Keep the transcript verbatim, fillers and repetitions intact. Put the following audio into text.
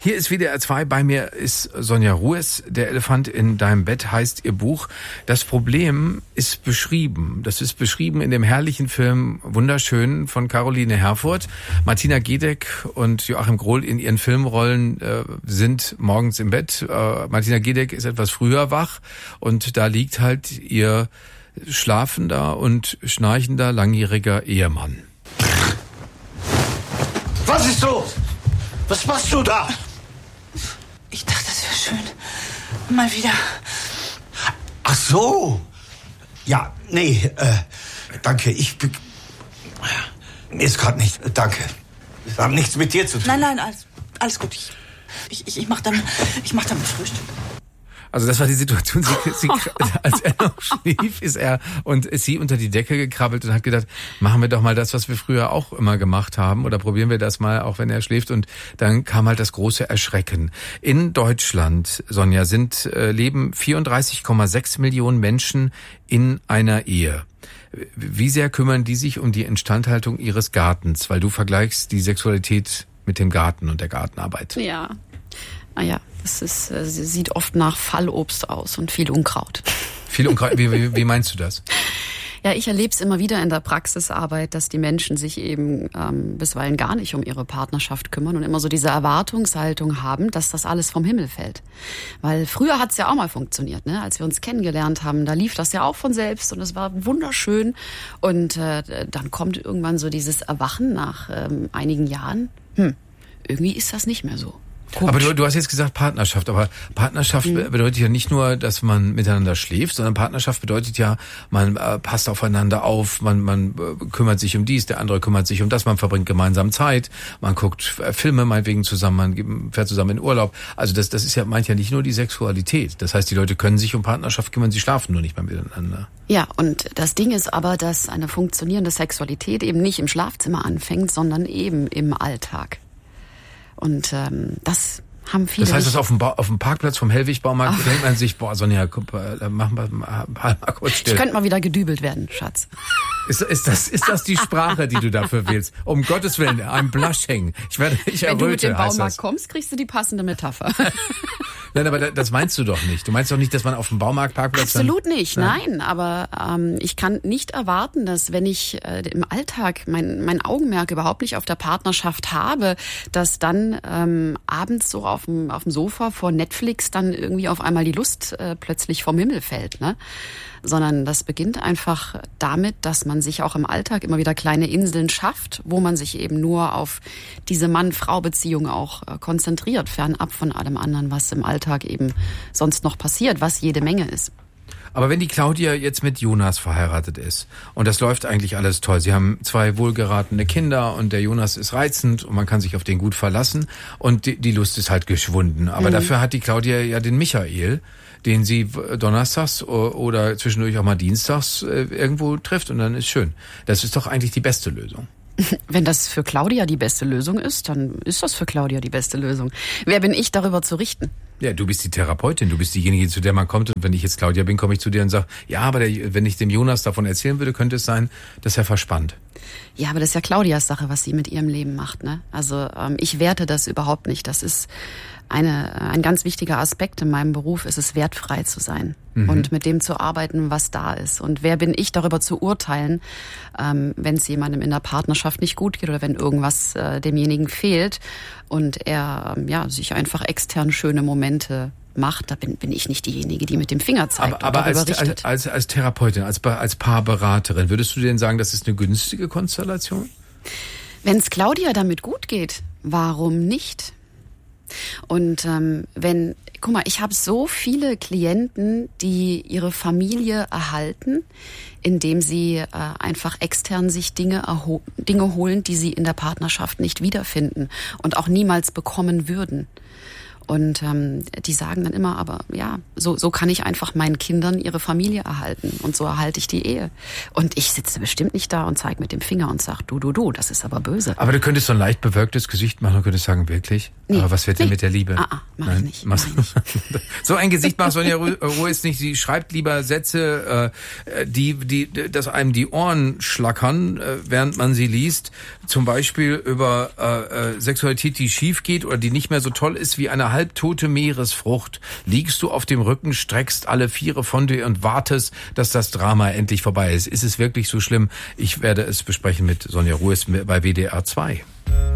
Hier ist W D R zwei, bei mir ist Sonja Ruess. Der Elefant in deinem Bett heißt ihr Buch. Das Problem ist beschrieben. Das ist beschrieben in dem herrlichen Film Wunderschön von Caroline Herfurth. Martina Gedeck und Joachim Grohl in ihren Filmrollen äh, sind morgens im Bett. Äh, Martina Gedeck ist etwas früher wach und da liegt halt ihr schlafender und schnarchender langjähriger Ehemann. Was ist los? Was machst du da? Ich dachte, es wäre schön. Mal wieder. Ach so. Ja, nee, äh, danke. Ich... Be- Mir ist gerade nicht... Danke. Wir haben nichts mit dir zu tun. Nein, nein, alles, alles gut. Ich, ich, ich, ich mach dann, ich mach dann Frühstück. Also das war die Situation, sie, sie, als er noch schlief, ist er und ist sie unter die Decke gekrabbelt und hat gedacht, machen wir doch mal das, was wir früher auch immer gemacht haben, oder probieren wir das mal, auch wenn er schläft. Und dann kam halt das große Erschrecken. In Deutschland, Sonja, sind äh, leben vierunddreißig Komma sechs Millionen Menschen in einer Ehe. Wie sehr kümmern die sich um die Instandhaltung ihres Gartens? Weil du vergleichst die Sexualität mit dem Garten und der Gartenarbeit. Ja, naja. Es ist, äh, sieht oft nach Fallobst aus und viel Unkraut. Viel Unkraut? Wie, wie, wie meinst du das? Ja, ich erlebe es immer wieder in der Praxisarbeit, dass die Menschen sich eben ähm, bisweilen gar nicht um ihre Partnerschaft kümmern und immer so diese Erwartungshaltung haben, dass das alles vom Himmel fällt. Weil früher hat es ja auch mal funktioniert, ne? Als wir uns kennengelernt haben, da lief das ja auch von selbst und es war wunderschön. Und äh, dann kommt irgendwann so dieses Erwachen nach ähm, einigen Jahren. Hm, irgendwie ist das nicht mehr so. Komisch. Aber du, du hast jetzt gesagt Partnerschaft, aber Partnerschaft mhm. bedeutet ja nicht nur, dass man miteinander schläft, sondern Partnerschaft bedeutet ja, man äh, passt aufeinander auf, man, man äh, kümmert sich um dies, der andere kümmert sich um das, man verbringt gemeinsam Zeit, man guckt äh, Filme meinetwegen zusammen, man fährt zusammen in Urlaub. Also das, das ist ja, meint ja nicht nur die Sexualität. Das heißt, die Leute können sich um Partnerschaft kümmern, sie schlafen nur nicht mehr miteinander. Ja, und das Ding ist aber, dass eine funktionierende Sexualität eben nicht im Schlafzimmer anfängt, sondern eben im Alltag. Und ähm, das haben viele. Das heißt, dass auf dem, ba- auf dem Parkplatz vom Hellwig-Baumarkt oh. denkt man sich, boah, Sonja, guck, äh, machen wir mal, mal kurz still. Ich könnte mal wieder gedübelt werden, Schatz. Ist, ist, das, ist das die Sprache, die du dafür wählst? Um Gottes Willen, ein Blushing. Ich werde, ich Wenn erröte, du mit dem heißt Baumarkt das. kommst, kriegst du die passende Metapher. Nein, aber das meinst du doch nicht. Du meinst doch nicht, dass man auf dem Baumarktparkplatz... Absolut dann, nicht, nein. nein. Aber ähm, ich kann nicht erwarten, dass wenn ich äh, im Alltag mein, mein Augenmerk überhaupt nicht auf der Partnerschaft habe, dass dann ähm, abends so auf dem, auf dem Sofa vor Netflix dann irgendwie auf einmal die Lust äh, plötzlich vom Himmel fällt, ne? Sondern das beginnt einfach damit, dass man sich auch im Alltag immer wieder kleine Inseln schafft, wo man sich eben nur auf diese Mann-Frau-Beziehung auch äh, konzentriert, fernab von allem anderen, was im Alltag eben sonst noch passiert, was jede Menge ist. Aber wenn die Claudia jetzt mit Jonas verheiratet ist und das läuft eigentlich alles toll, sie haben zwei wohlgeratene Kinder und der Jonas ist reizend und man kann sich auf den gut verlassen und die, die Lust ist halt geschwunden. Aber mhm. dafür hat die Claudia ja den Michael, den sie donnerstags oder zwischendurch auch mal dienstags irgendwo trifft und dann ist schön. Das ist doch eigentlich die beste Lösung. Wenn das für Claudia die beste Lösung ist, dann ist das für Claudia die beste Lösung. Wer bin ich, darüber zu richten? Ja, du bist die Therapeutin, du bist diejenige, zu der man kommt. Und wenn ich jetzt Claudia bin, komme ich zu dir und sage, ja, aber der, wenn ich dem Jonas davon erzählen würde, könnte es sein, dass er verspannt. Ja, aber das ist ja Claudias Sache, was sie mit ihrem Leben macht, ne? Also ähm, ich werte das überhaupt nicht. Das ist eine, ein ganz wichtiger Aspekt in meinem Beruf, ist es wertfrei zu sein mhm. und mit dem zu arbeiten, was da ist. Und wer bin ich, darüber zu urteilen, ähm, wenn es jemandem in der Partnerschaft nicht gut geht oder wenn irgendwas äh, demjenigen fehlt und er ähm, ja sich einfach extern schöne Momente macht, da bin, bin ich nicht diejenige, die mit dem Finger zeigt aber, aber und darüber als, richtet. als, als, als Therapeutin, als, als Paarberaterin, würdest du denn sagen, das ist eine günstige Konstellation? Wenn es Claudia damit gut geht, warum nicht? Und ähm, wenn, guck mal, ich habe so viele Klienten, die ihre Familie erhalten, indem sie äh, einfach extern sich Dinge, erho- Dinge holen, die sie in der Partnerschaft nicht wiederfinden und auch niemals bekommen würden. Und ähm, die sagen dann immer, aber ja, so, so kann ich einfach meinen Kindern ihre Familie erhalten und so erhalte ich die Ehe. Und ich sitze bestimmt nicht da und zeige mit dem Finger und sage, du, du, du, das ist aber böse. Aber du könntest so ein leicht bewölktes Gesicht machen und könntest sagen, wirklich? Nee. Aber was wird denn Nee. mit der Liebe? Ah, ah, mach ich nicht, Machst- mach ich So ein Gesicht macht Sonja Ruiz nicht. Sie schreibt lieber Sätze, äh, die, die, dass einem die Ohren schlackern, äh, während man sie liest. Zum Beispiel über äh, äh, Sexualität, die schief geht oder die nicht mehr so toll ist wie eine halbtote Meeresfrucht. Liegst du auf dem Rücken, streckst alle Viere von dir und wartest, dass das Drama endlich vorbei ist. Ist es wirklich so schlimm? Ich werde es besprechen mit Sonja Ruiz bei W D R zwei.